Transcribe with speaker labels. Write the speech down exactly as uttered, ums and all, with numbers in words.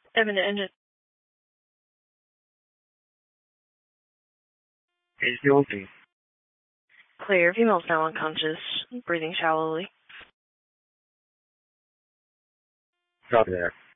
Speaker 1: Evan to engine.
Speaker 2: H D O C.
Speaker 1: Clear. Female's now unconscious, breathing shallowly.
Speaker 2: Copy that.